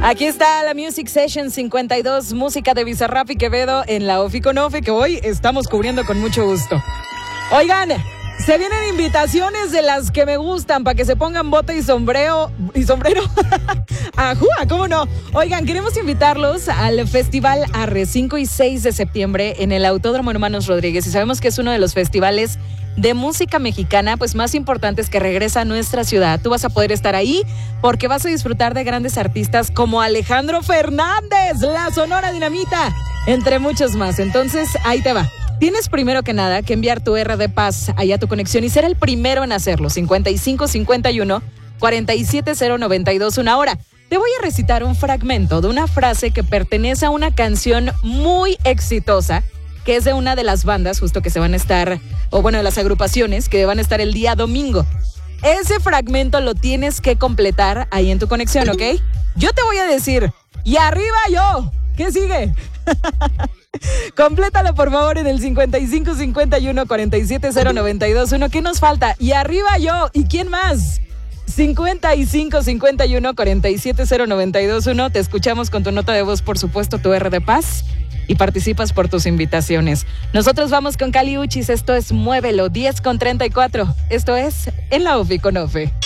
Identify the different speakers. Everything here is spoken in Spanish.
Speaker 1: Aquí está la Music Session 52, música de Bizarrap y Quevedo en la Ofi con Ofe, que hoy estamos cubriendo con mucho gusto. Oigan, se vienen invitaciones de las que me gustan para que se pongan bota y sombrero. ¡Ajúa! ¿Cómo no? Oigan, queremos invitarlos al Festival Arre 5 y 6 de septiembre en el Autódromo Hermanos Rodríguez. Y sabemos que es uno de los festivales de música mexicana pues más importantes que regresa a nuestra ciudad. Tú vas a poder estar ahí porque vas a disfrutar de grandes artistas como Alejandro Fernández, la Sonora Dinamita, entre muchos más. Entonces, ahí te va. Tienes primero que nada que enviar tu RD Paz allá a tu conexión y ser el primero en hacerlo. 5551 47092 una hora. Te voy a recitar un fragmento de una frase que pertenece a una canción muy exitosa, que es de una de las bandas justo que se van a estar, o bueno, de las agrupaciones que van a estar el día domingo. Ese fragmento lo tienes que completar ahí en tu conexión, ¿ok? Yo te voy a decir, y arriba yo. ¿Qué sigue? Complétalo por favor en el 5551 47092 1. ¿Qué nos falta? Y arriba yo. ¿Y quién más? 5551 47092 1. Te escuchamos con tu nota de voz, por supuesto, tu R de Paz, y participas por tus invitaciones. Nosotros vamos con Cali Uchis. Esto es Muévelo 10:34. Esto es En la Ofi con Ofe.